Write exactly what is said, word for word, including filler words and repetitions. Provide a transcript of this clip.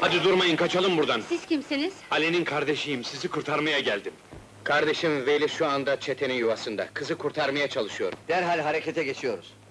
Hadi durmayın, kaçalım buradan! Siz kimsiniz? Ali'nin kardeşiyim, sizi kurtarmaya geldim. Kardeşim Veli şu anda çetenin yuvasında, kızı kurtarmaya çalışıyor. Derhal harekete geçiyoruz.